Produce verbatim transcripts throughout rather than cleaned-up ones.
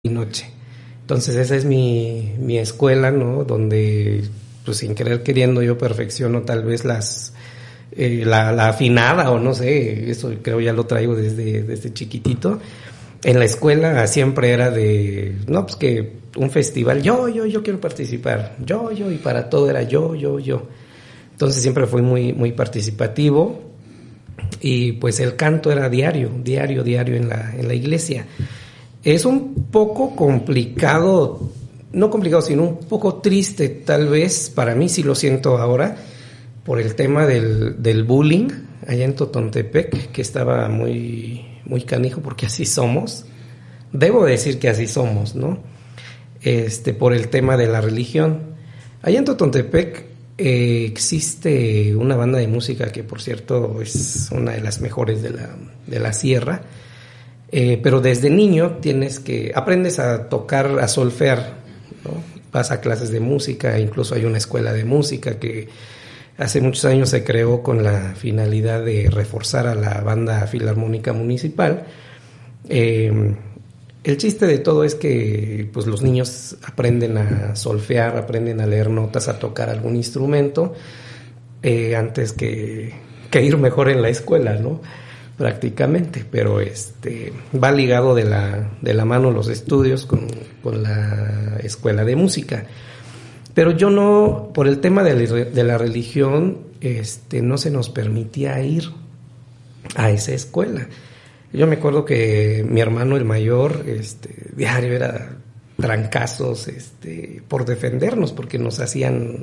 y noche. Entonces esa es mi, mi escuela, ¿no? Donde, pues sin querer queriendo, yo perfecciono tal vez las eh, la, la afinada, o no sé, eso creo ya lo traigo desde, desde chiquitito. En la escuela siempre era de, no, pues que un festival, yo, yo, yo quiero participar, yo, yo, y para todo era yo, yo, yo. Entonces siempre fui muy, muy participativo, y pues el canto era diario, diario, diario en la, en la iglesia. Es un poco complicado, no complicado, sino un poco triste, tal vez, para mí sí lo siento ahora, por el tema del, del bullying allá en Totontepec, que estaba muy, muy canijo, porque así somos. Debo decir que así somos, ¿no? Este, por el tema de la religión. Allá en Totontepec eh, existe una banda de música que, por cierto, es una de las mejores de la, de la sierra. Eh, pero desde niño tienes que, aprendes a tocar, a solfear, ¿no? Vas a clases de música, incluso hay una escuela de música que hace muchos años se creó con la finalidad de reforzar a la banda filarmónica municipal. Eh, el chiste de todo es que pues los niños aprenden a solfear, aprenden a leer notas, a tocar algún instrumento, eh, antes que, que ir mejor en la escuela, ¿no? Prácticamente, pero este va ligado de la, de la mano los estudios con, con la escuela de música. Pero yo no, por el tema de la, de la religión, este, no se nos permitía ir a esa escuela. Yo me acuerdo que mi hermano, el mayor, este, diario era trancazos, este, por defendernos, porque nos hacían,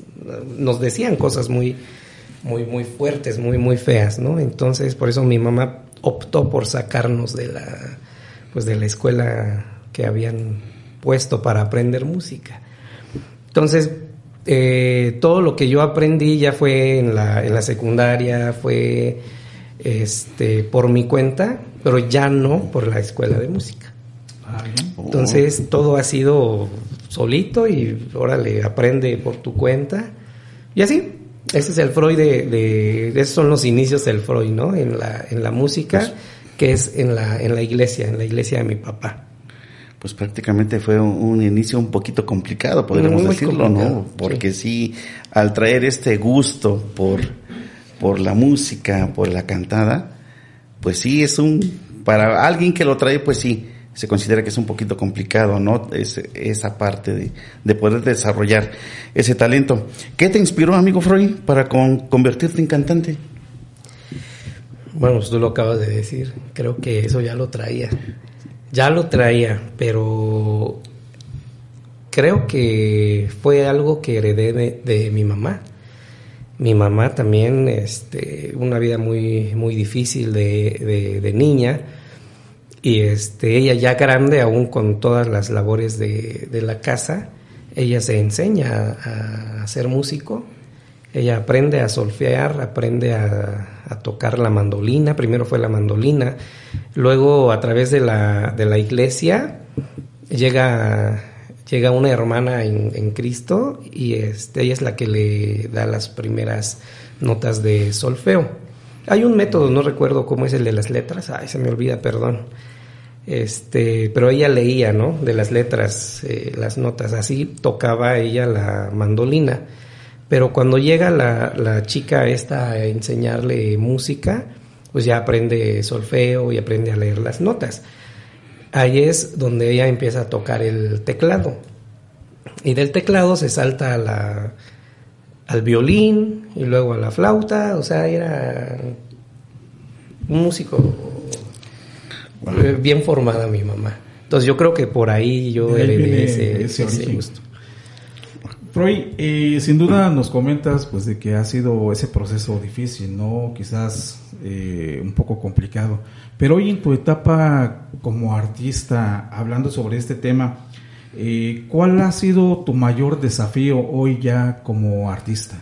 nos decían cosas muy muy muy fuertes, muy muy feas, ¿no? Entonces, por eso mi mamá optó por sacarnos de la pues de la escuela que habían puesto para aprender música. Entonces, eh, todo lo que yo aprendí ya fue en la en la secundaria, fue este por mi cuenta, pero ya no por la escuela de música. Entonces, todo ha sido solito y órale, aprende por tu cuenta. Y así. Ese es el Freud de, de, esos son los inicios del Freud, ¿no? En la, en la música, pues, que es en la, en la iglesia, en la iglesia de mi papá. Pues prácticamente fue un, un inicio un poquito complicado, podríamos muy decirlo, complicado, ¿no? Porque sí. sí, al traer este gusto por, por la música, por la cantada, pues sí es un, para alguien que lo trae, pues sí, se considera que es un poquito complicado, ¿no? Es, esa parte de, de poder desarrollar ese talento. ¿Qué te inspiró, amigo Freud, para con, convertirte en cantante? Bueno, pues tú lo acabas de decir. Creo que eso ya lo traía. Ya lo traía, pero creo que fue algo que heredé de, de mi mamá. Mi mamá también, este, una vida muy, muy difícil de, de, de niña. Y este, ella ya grande, aún con todas las labores de, de la casa, ella se enseña a, a ser músico. Ella aprende a solfear, aprende a, a tocar la mandolina. Primero fue la mandolina, luego a través de la, de la iglesia llega, llega una hermana en, en Cristo, y este, ella es la que le da las primeras notas de solfeo. Hay un método, no recuerdo cómo es el de las letras, ay, se me olvida, perdón. Este, pero ella leía, ¿no? De las letras, eh, las notas, así tocaba ella la mandolina. Pero cuando llega la, la chica esta a enseñarle música, pues ya aprende solfeo y aprende a leer las notas. Ahí es donde ella empieza a tocar el teclado. Y del teclado se salta a la... al violín y luego a la flauta, o sea, era un músico, wow, bien formada mi mamá. Entonces yo creo que por ahí yo heredé ese, ese, ese gusto. Freud, eh, sin duda nos comentas pues de que ha sido ese proceso difícil, ¿no? Quizás eh, un poco complicado, pero hoy en tu etapa como artista, hablando sobre este tema, Eh, ¿cuál ha sido tu mayor desafío hoy ya como artista?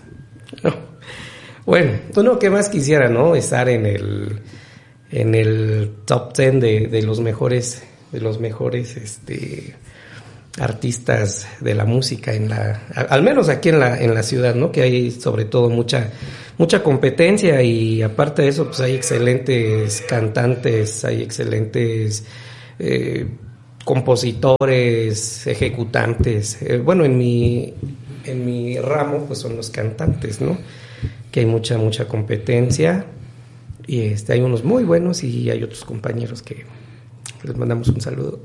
Bueno, pues no, ¿qué más quisiera, no? Estar en el en el top ten de, de los mejores de los mejores este artistas de la música en la, al menos aquí en la en la ciudad, ¿no? Que hay sobre todo mucha mucha competencia, y aparte de eso pues hay excelentes cantantes, hay excelentes eh, compositores, ejecutantes. Eh, bueno, en mi, en mi ramo pues son los cantantes, ¿no? Que hay mucha, mucha competencia y este, hay unos muy buenos y hay otros compañeros que les mandamos un saludo.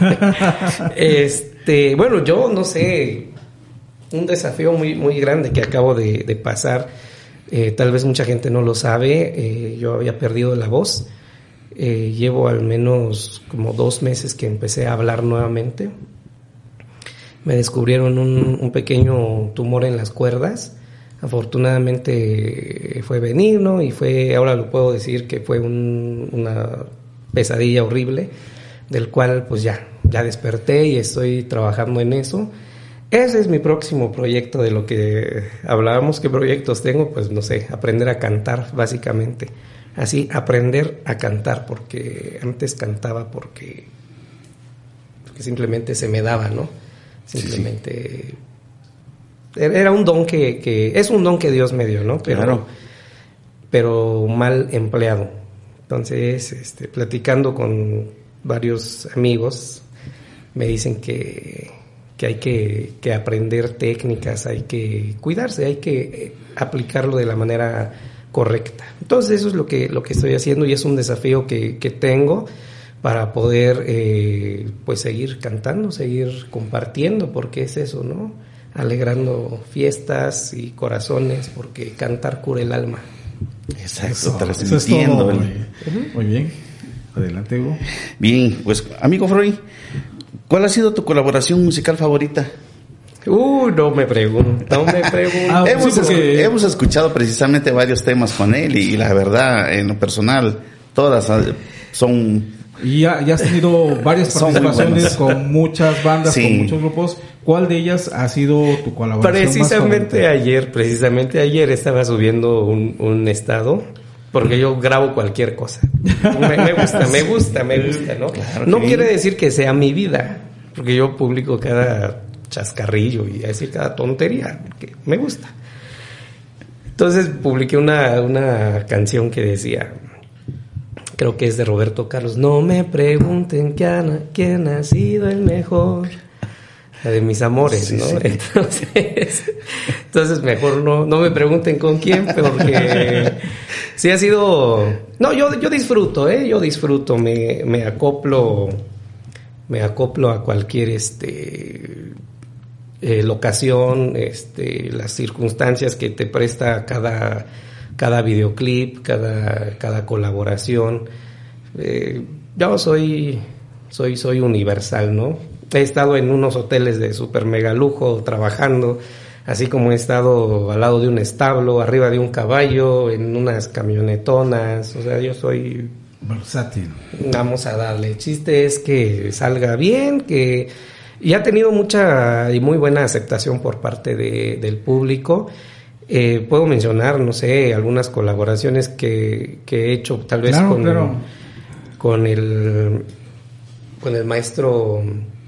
este, bueno, yo no sé, un desafío muy, muy grande que acabo de, de pasar. Eh, tal vez mucha gente no lo sabe. Eh, yo había perdido la voz. Eh, llevo al menos como dos meses que empecé a hablar nuevamente. Me descubrieron un, un pequeño tumor en las cuerdas. Afortunadamente fue benigno y fue, ahora lo puedo decir que fue un, una pesadilla horrible, del cual pues ya, ya desperté y estoy trabajando en eso. Ese es mi próximo proyecto de lo que hablábamos. ¿Qué proyectos tengo? Pues no sé, aprender a cantar básicamente. Así, aprender a cantar, porque antes cantaba porque, porque simplemente se me daba, ¿no? Simplemente sí, sí. Era un don que, que, es un don que Dios me dio, ¿no? Pero, claro. pero mal empleado. Entonces, este, platicando con varios amigos, me dicen que, que hay que, que aprender técnicas, hay que cuidarse, hay que aplicarlo de la manera correcta. Entonces eso es lo que lo que estoy haciendo y es un desafío que, que tengo para poder eh, pues seguir cantando, seguir compartiendo, porque es eso, ¿no? Alegrando fiestas y corazones, porque cantar cura el alma. Exacto, eso, transmitiendo. Eso es muy, muy bien. Adelante, Hugo. Bien, pues amigo Freud, ¿cuál ha sido tu colaboración musical favorita? Uh, no me pregunto, no me pregunto. Ah, hemos, sí, porque... hemos escuchado precisamente varios temas con él y, y la verdad, en lo personal, todas son... Y ya, ya has tenido varias participaciones con muchas bandas, sí, con muchos grupos. ¿Cuál de ellas ha sido tu colaboración precisamente más ayer, precisamente ayer estaba subiendo un, un estado, porque yo grabo cualquier cosa. Me, me gusta, me gusta, me gusta, ¿no? Claro, no quiere decir que sea mi vida, porque yo publico cada chascarrillo y decir cada tontería, porque me gusta. Entonces publiqué una, una canción que decía, creo que es de Roberto Carlos, no me pregunten quién, quién ha sido el mejor, la de mis amores, sí, ¿no? Sí. Entonces, entonces mejor no, no me pregunten con quién, porque sí ha sido, no, yo, yo disfruto, ¿eh? Yo disfruto, me, me acoplo, me acoplo a cualquier este eh, locación, este, las circunstancias que te presta cada, cada videoclip, cada, cada colaboración. Eh, yo soy, soy, soy universal, ¿no? He estado en unos hoteles de super mega lujo trabajando, así como he estado al lado de un establo, arriba de un caballo, en unas camionetonas. O sea, yo soy versátil. Vamos a darle. El chiste es que salga bien, que y ha tenido mucha y muy buena aceptación por parte de, del público. Eh, puedo mencionar, no sé, algunas colaboraciones que, que he hecho, tal vez claro, con, claro. con el con el maestro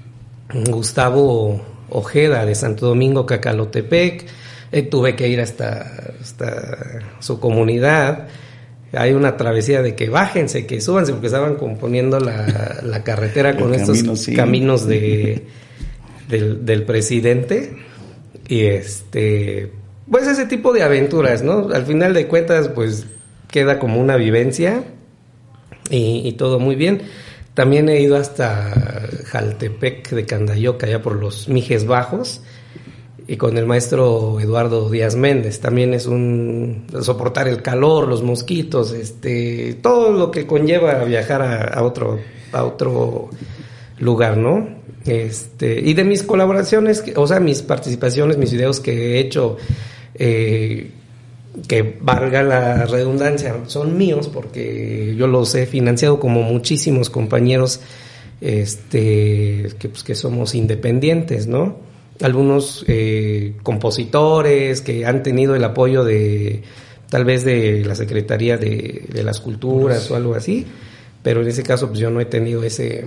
Gustavo Ojeda de Santo Domingo, Cacalotepec. Eh, tuve que ir hasta, hasta su comunidad. Hay una travesía de que bájense, que súbanse, porque estaban componiendo la, la carretera con estos camino, sí. caminos de del, del presidente. Y este, pues ese tipo de aventuras, ¿no? Al final de cuentas, pues queda como una vivencia y, y todo muy bien. También he ido hasta Jaltepec de Candayoca, allá por los Mijes Bajos, y con el maestro Eduardo Díaz Méndez. También es un soportar el calor, los mosquitos, este, todo lo que conlleva viajar a, a otro a otro lugar, ¿no? Este, y de mis colaboraciones, o sea, mis participaciones, mis videos que he hecho, eh, que valga la redundancia, son míos porque yo los he financiado como muchísimos compañeros, este, que pues que somos independientes, ¿no? Algunos eh, compositores que han tenido el apoyo de tal vez de la Secretaría de, de las Culturas pues, o algo así, pero en ese caso pues yo no he tenido ese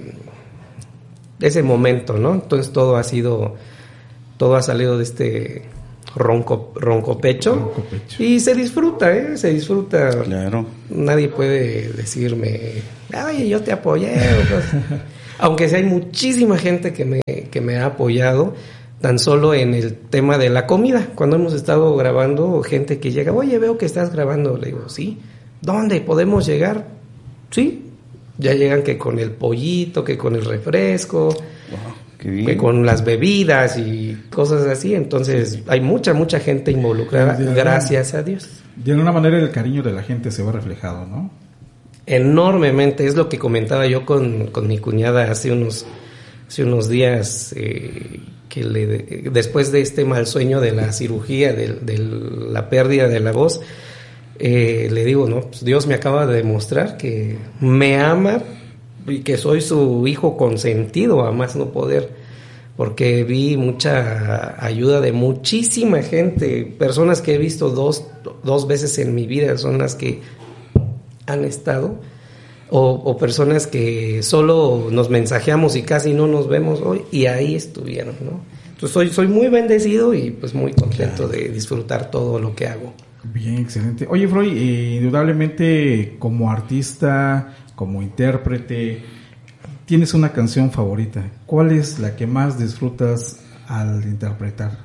ese momento, ¿no? Entonces todo ha sido todo ha salido de este ronco ronco pecho, ronco pecho. Y se disfruta, ¿eh? Se disfruta. Claro. Nadie puede decirme, ay, yo te apoyé. Aunque sí hay muchísima gente que me, que me ha apoyado, tan solo en el tema de la comida. Cuando hemos estado grabando, gente que llega, oye, veo que estás grabando. Le digo, sí. ¿Dónde podemos llegar? Sí. Ya llegan que con el pollito, que con el refresco, wow, qué bien, que con las bebidas y cosas así. Entonces hay mucha, mucha gente involucrada, de gracias a Dios. De alguna manera el cariño de la gente se ve reflejado, ¿no? Enormemente. Es lo que comentaba yo con, con mi cuñada hace unos, hace unos días, eh, que le, después de este mal sueño de la cirugía, de, de la pérdida de la voz, eh, le digo, no, pues Dios me acaba de demostrar que me ama y que soy su hijo consentido, a más no poder, porque vi mucha ayuda de muchísima gente, personas que he visto dos, dos veces en mi vida, son las que han estado, o, o personas que solo nos mensajeamos y casi no nos vemos hoy, y ahí estuvieron, ¿no? Entonces soy, soy muy bendecido y pues muy contento, claro, de disfrutar todo lo que hago. Bien, excelente. Oye, Froy, eh, indudablemente como artista, como intérprete, tienes una canción favorita. ¿Cuál es la que más disfrutas al interpretar?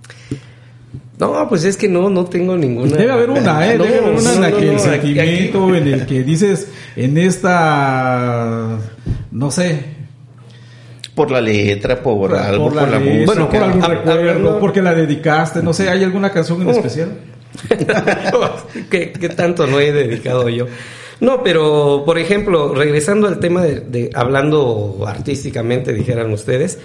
No, pues es que no, no tengo ninguna. Debe haber una, ¿eh? No, Debe haber una no, en la que no, el no, sentimiento, aquí, aquí. En el que dices, en esta, no sé. Por la letra, por, por algo, por la, por la letra, música. Bueno, por algún a, recuerdo, a, porque la dedicaste, no sé, ¿hay alguna canción en uh, especial? ¿Qué, ¿Qué tanto no he dedicado yo? No, pero, por ejemplo, regresando al tema de, de hablando artísticamente, dijeran ustedes,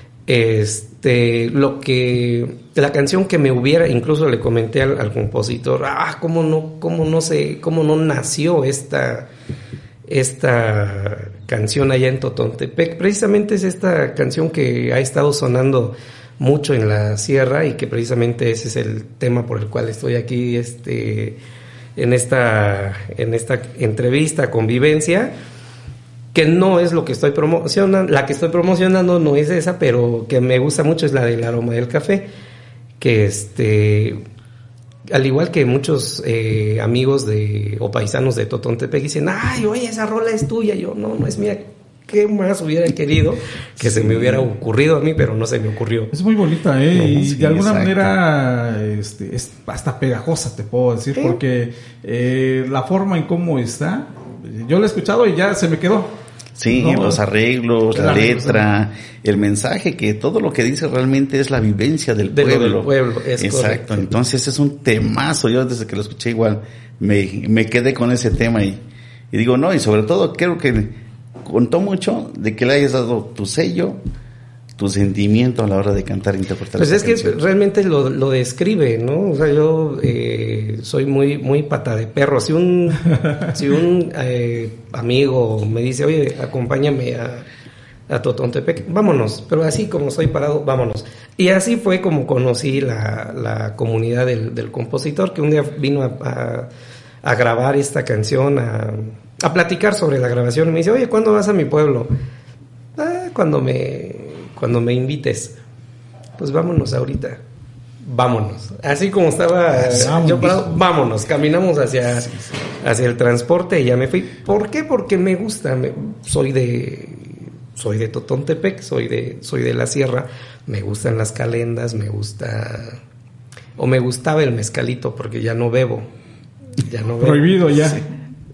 este, lo que, la canción que me hubiera, incluso le comenté al, al compositor, ah, cómo no, cómo no sé, cómo no nació esta, esta canción allá en Totontepec. Precisamente es esta canción que ha estado sonando mucho en la sierra y que precisamente ese es el tema por el cual estoy aquí, este, en esta, en esta entrevista, convivencia. Que no es lo que estoy promocionando, la que estoy promocionando no es esa, pero que me gusta mucho es la del aroma del café, que este, al igual que muchos eh, amigos de o paisanos de Totontepec dicen, ay, oye, esa rola es tuya, yo, no, no es mía, ¿qué más hubiera querido que sí. se me hubiera ocurrido a mí, pero no se me ocurrió? Es muy bonita, ¿eh? No, y sí, de alguna exacto. manera este, es hasta pegajosa, te puedo decir, ¿sí? Porque eh, la forma en cómo está, yo la he escuchado y ya se me quedó. Sí, no, los arreglos, la letra, el mensaje, que todo lo que dice realmente es la vivencia del de pueblo. Del pueblo, es exacto. Correcto. Entonces es un temazo. Yo desde que lo escuché igual me, me quedé con ese tema y, y digo, no, y sobre todo creo que contó mucho de que le hayas dado tu sello, tu sentimiento a la hora de cantar e interpretar. Pues es canción. Que realmente lo, lo describe, ¿no? O sea, yo eh, soy muy muy pata de perro. Si un si un eh, amigo me dice, oye, acompáñame a, a Totontepec, vámonos. Pero así como estoy parado, vámonos. Y así fue como conocí la, la comunidad del, del compositor, que un día vino a, a, a grabar esta canción, a, a platicar sobre la grabación. Y me dice, oye, ¿cuándo vas a mi pueblo? Ah, cuando me... Cuando me invites, pues vámonos ahorita, vámonos. Así como estaba vámonos. yo parado, vámonos, caminamos hacia, hacia el transporte y ya me fui. ¿Por qué? Porque me gusta, me, soy de soy de Totontepec, soy de soy de la sierra, me gustan las calendas, me gusta o me gustaba el mezcalito porque ya no bebo, ya no bebo. Prohibido ya. Sí.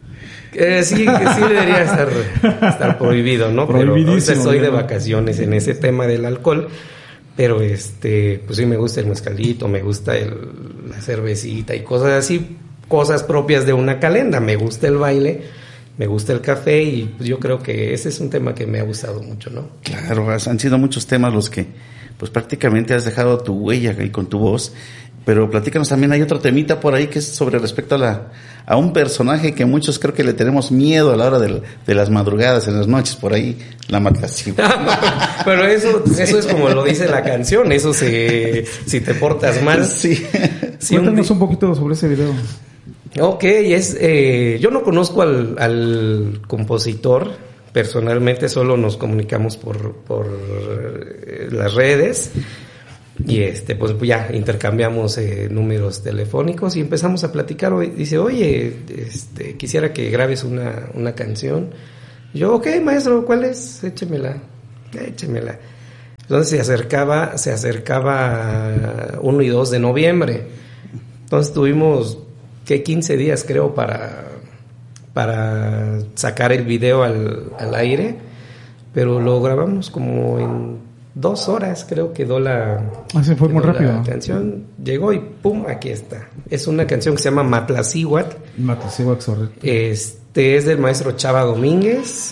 Eh, sí, que sí debería estar, estar prohibido, ¿no? Pero ahorita estoy de vacaciones en ese tema del alcohol, pero este, pues sí me gusta el mezcalito, me gusta el, la cervecita y cosas así, cosas propias de una calenda, me gusta el baile, me gusta el café y pues yo creo que ese es un tema que me ha gustado mucho, ¿no? Claro, han sido muchos temas los que pues prácticamente has dejado tu huella ahí con tu voz. Pero platícanos también, hay otro temita por ahí que es sobre respecto a la a un personaje que muchos creo que le tenemos miedo a la hora de, de las madrugadas, en las noches, por ahí, la matación. Pero eso eso es como lo dice la canción, eso se, si te portas mal. Sí. Si Cuéntanos un, un poquito sobre ese video. Ok, es, eh, yo no conozco al, al compositor, personalmente solo nos comunicamos por, por las redes. Y este, pues ya intercambiamos eh, números telefónicos y empezamos a platicar. Dice, oye, este, quisiera que grabes una, una canción. Yo, ok, maestro, ¿cuál es? Échemela, échemela. Entonces se acercaba, se acercaba uno y dos de noviembre. Entonces tuvimos, ¿qué? quince días creo para, para sacar el video al, al aire, pero lo grabamos como en dos horas, creo quedó la, ah, se fue muy rápido. La canción llegó y pum, aquí está. Es una canción que se llama Matlacíhuatl. Matlacíhuatl, correcto. Este es del maestro Chava Domínguez.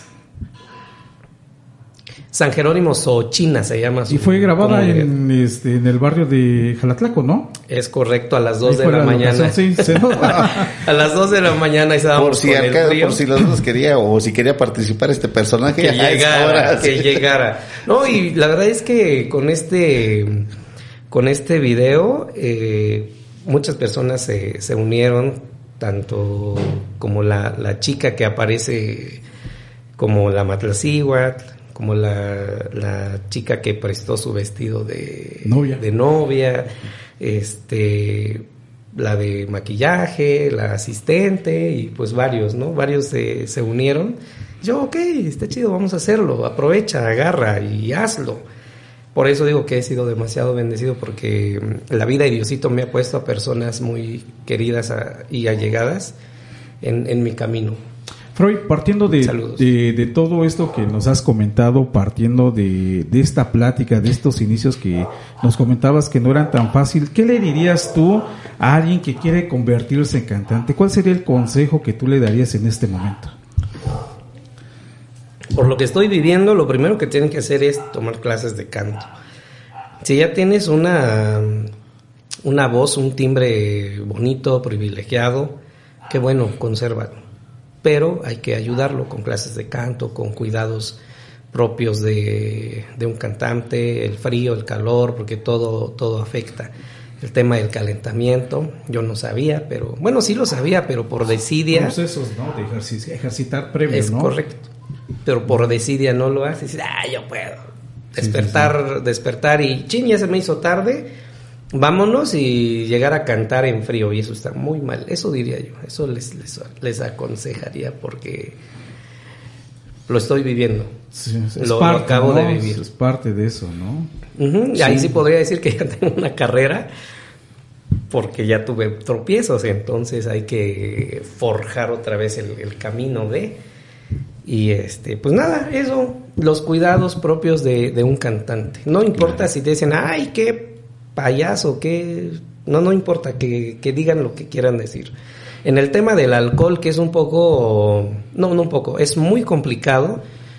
San Jerónimo Xochina se llama. Su y fue grabada en, este, en el barrio de Jalatlaco, ¿no? Es correcto, a las dos de la, la mañana. Sí, sí. A las dos de la mañana estábamos por si con acá, el río. Por si los dos quería, o si quería participar este personaje. Que llegara, hora, que sí. llegara. No, y la verdad es que con este, con este video, eh, muchas personas se, se unieron, tanto como la, la chica que aparece como la Matlacíhuatl, como la, la chica que prestó su vestido de novia, de novia, este, la de maquillaje, la asistente y pues varios, ¿no? Varios se, se unieron. Yo, ok, está chido, vamos a hacerlo, aprovecha, agarra y hazlo. Por eso digo que he sido demasiado bendecido porque la vida de Diosito me ha puesto a personas muy queridas a, y allegadas en, en mi camino. Freud, partiendo de, de, de todo esto que nos has comentado, partiendo de, de esta plática, de estos inicios que nos comentabas que no eran tan fácil, ¿qué le dirías tú a alguien que quiere convertirse en cantante? ¿Cuál sería el consejo que tú le darías en este momento? Por lo que estoy viviendo, lo primero que tienen que hacer es tomar clases de canto. Si ya tienes una, una voz, un timbre bonito, privilegiado, qué bueno, consérvalo. Pero hay que ayudarlo con clases de canto, con cuidados propios de, de un cantante, el frío, el calor, porque todo, todo afecta. El tema del calentamiento, yo no sabía, pero, bueno, sí lo sabía, pero por desidia. Procesos, ¿no? De ejercitar, ejercitar previo, es ¿no? Es correcto, pero por desidia no lo haces. Y dices, ah, yo puedo. Despertar, sí, sí, sí. despertar y, chin, ya se me hizo tarde. Vámonos y llegar a cantar en frío, y eso está muy mal. Eso diría yo, eso les, les, les aconsejaría porque lo estoy viviendo. Sí, es lo, parte, lo acabo ¿no? de vivir. Es parte de eso, ¿no? Uh-huh. Sí. Ahí sí podría decir que ya tengo una carrera porque ya tuve tropiezos, entonces hay que forjar otra vez el, el camino de... Y este, pues nada, eso, los cuidados propios de, de un cantante. No importa si te dicen, ay, qué payaso, qué... No, no importa, que, que digan lo que quieran decir. En el tema del alcohol, que es un poco... No, no un poco, es muy complicado.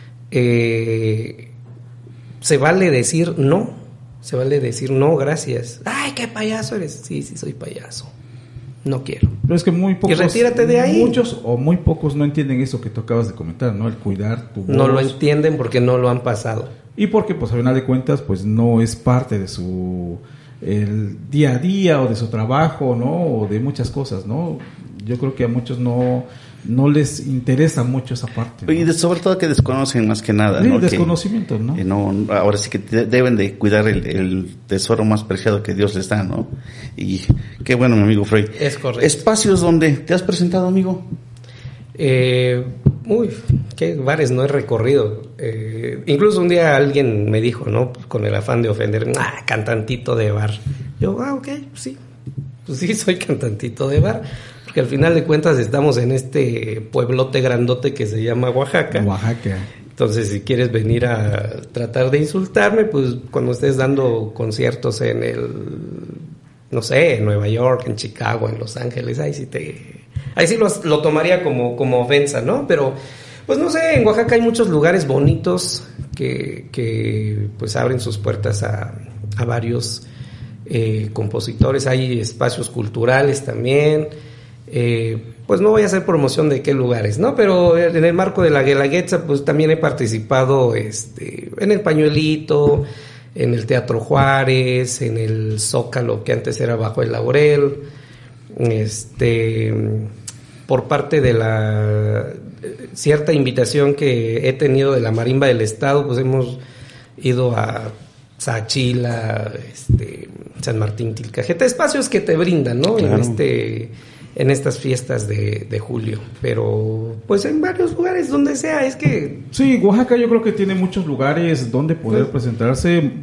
Eh, se vale decir no. Se vale decir no, gracias. Ay, qué payaso eres. Sí, sí, soy payaso. No quiero. Pero es que muy pocos... Y retírate de ahí. Muchos o muy pocos no entienden eso que tú acabas de comentar, ¿no? El cuidar tu voz. No lo entienden porque no lo han pasado. Y porque, pues, al final de cuentas, pues, no es parte de su... el día a día o de su trabajo, ¿no? O de muchas cosas, ¿no? Yo creo que a muchos no... no les interesa mucho esa parte, ¿no? Y de, sobre todo que desconocen más que nada, sí, ¿no? Desconocimiento, que, ¿no? Que no, ahora sí que de, deben de cuidar el, el tesoro más preciado que Dios les da, ¿no? Y qué bueno, mi amigo Freud. Es correcto. ¿Espacios donde te has presentado, amigo? Eh, uy, qué bares no he recorrido. Eh, incluso un día alguien me dijo, ¿no? Con el afán de ofender, ah, cantantito de bar. Yo, ah, ok, sí. Pues sí, soy cantantito de bar. Que al final de cuentas estamos en este pueblote grandote que se llama Oaxaca. Oaxaca. Entonces, si quieres venir a tratar de insultarme, pues cuando estés dando conciertos en el, no sé, en Nueva York, en Chicago, en Los Ángeles, ahí sí te, ahí sí lo, lo tomaría como, como ofensa, ¿no? Pero, pues no sé, en Oaxaca hay muchos lugares bonitos que, que pues abren sus puertas a, a varios eh, compositores, hay espacios culturales también. Eh, pues no voy a hacer promoción de qué lugares, ¿no? Pero en el marco de la Guelaguetza, pues también he participado este, en el Pañuelito, en el Teatro Juárez, en el Zócalo, que antes era Bajo el Laurel, este, por parte de la cierta invitación que he tenido de la Marimba del Estado, pues hemos ido a Saachila, este, San Martín Tilcajeta, espacios que te brindan, ¿no? Claro. En este... en estas fiestas de, de julio, pero pues en varios lugares donde sea, es que... Sí, Oaxaca yo creo que tiene muchos lugares donde poder pues, presentarse,